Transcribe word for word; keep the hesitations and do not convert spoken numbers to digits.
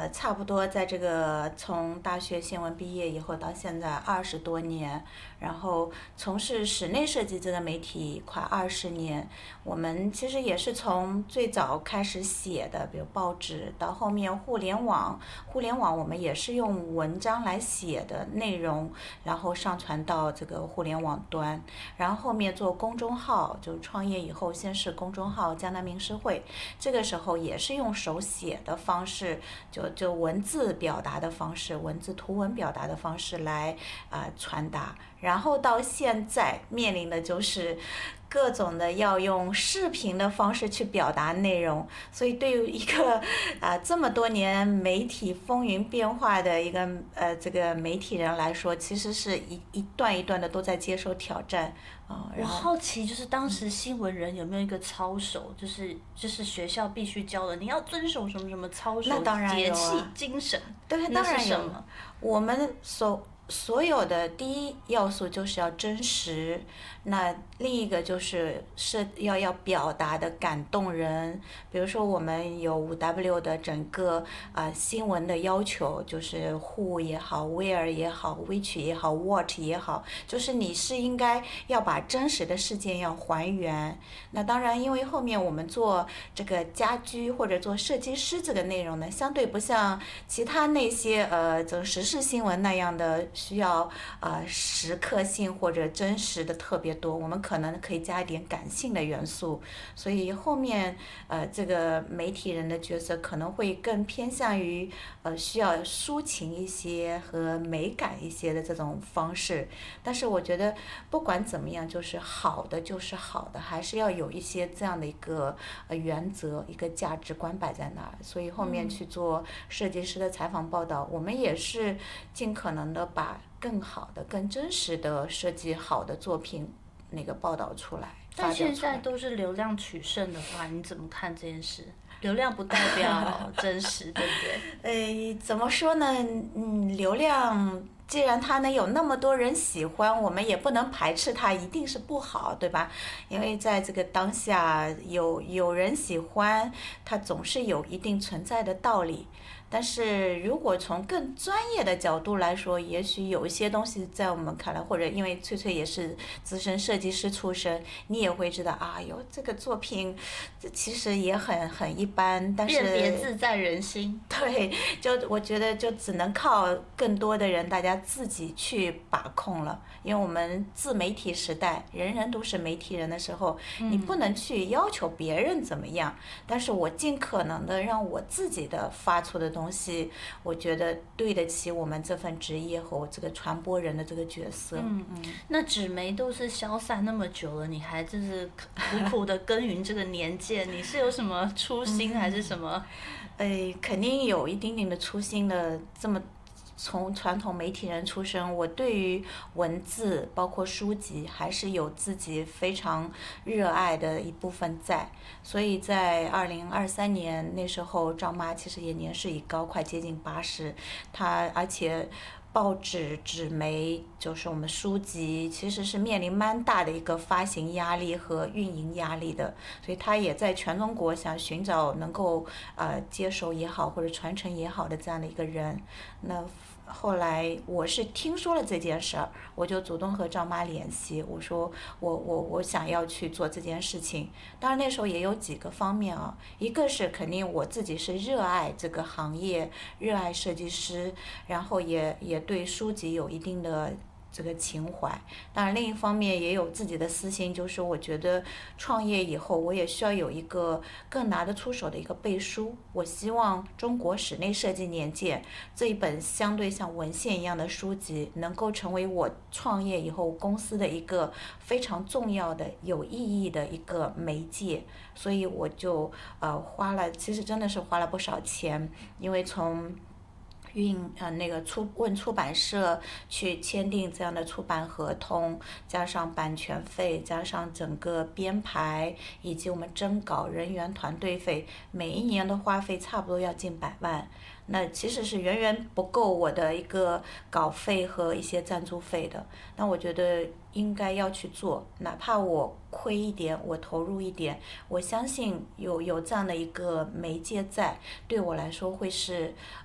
呃，差不多在这个从大学新闻毕业以后到现在二十多年，然后从事室内设计这个媒体快二十年。我们其实也是从最早开始写的，比如报纸，到后面互联网，互联网我们也是用文章来写的内容，然后上传到这个互联网端，然后后面做公众号，就创业以后先是公众号江南名师会，这个时候也是用手写的方式，就就文字表达的方式，文字图文表达的方式来啊、呃、传达，然后到现在面临的就是各种的要用视频的方式去表达内容，所以对于一个啊、呃、这么多年媒体风云变化的一个呃这个媒体人来说，其实是一一段一段的都在接受挑战啊、 我好奇，就是当时新闻人有没有一个操守，就是就是学校必须教的，你要遵守什么什么操守、 那当然有啊节气、精神， 对， 那当然有。 是什么？ 我们所所有的第一要素就是要真实，那另一个就是是要要表达的感动人。比如说我们有 五 W 的整个啊、呃、新闻的要求，就是 Who 也好 ，Where 也好，Which 也好，What 也好，就是你是应该要把真实的事件要还原。那当然，因为后面我们做这个家居或者做设计师这个内容呢，相对不像其他那些呃，这时事新闻那样的需要呃时刻性或者真实的特别多，我们可能可以加一点感性的元素，所以后面呃这个媒体人的角色可能会更偏向于呃需要抒情一些和美感一些的这种方式。但是我觉得不管怎么样，就是好的就是好的，还是要有一些这样的一个呃原则，一个价值观摆在那儿。所以后面去做设计师的采访报道，我们也是尽可能的把更好的、更真实的设计好的作品那个报道出来。 但现在都是流量取胜的话，你怎么看这件事？流量不代表真实，对不对？呃，怎么说呢？嗯，流量既然它能有那么多人喜欢，我们也不能排斥它，一定是不好，对吧？因为在这个当下，有有人喜欢，它总是有一定存在的道理。但是如果从更专业的角度来说，也许有一些东西在我们看来，或者因为翠翠也是资深设计师出身，你也会知道啊，哟，这个作品其实也很很一般，但是辨别字在人心。 对，就我觉得就只能靠更多的人，大家自己去把控了。因为我们自媒体时代，人人都是媒体人的时候， 嗯、 你不能去要求别人怎么样，但是我尽可能的让我自己的发出的东西，我觉得对得起我们这份职业和我这个传播人的这个角色。 嗯嗯。那纸媒都是消散那么久了，你还就是苦苦的耕耘这个年纪，你是有什么初心还是什么？ 呃，肯定有一丁点的初心的。这么从传统媒体人出身，我对于文字包括书籍还是有自己非常热爱的一部分在。所以在二零二三年那时候，赵妈其实也年事已高，快接近八十，她而且报纸、纸媒，就是我们书籍，其实是面临蛮大的一个发行压力和运营压力的，所以他也在全中国想寻找能够呃接手也好或者传承也好的这样的一个人。那后来我是听说了这件事儿，我就主动和赵妈联系，我说我我我想要去做这件事情。当然那时候也有几个方面啊，一个是肯定我自己是热爱这个行业，热爱设计师，然后也也对书籍有一定的这个情怀。当然另一方面也有自己的私心，就是我觉得创业以后我也需要有一个更拿得出手的一个背书。我希望中国室内设计年鉴这一本相对像文献一样的书籍能够成为我创业以后公司的一个非常重要的有意义的一个媒介。所以我就呃花了，其实真的是花了不少钱，因为从运呃那个出问出版社去签订这样的出版合同，加上版权费，加上整个编排以及我们征稿人员团队费，每一年的花费差不多要近百万。那其实是远远不够我的一个稿费和一些赞助费的。那我觉得应该要去做，哪怕我亏一点，我投入一点，我相信有有这样的一个媒介在，对我来说会是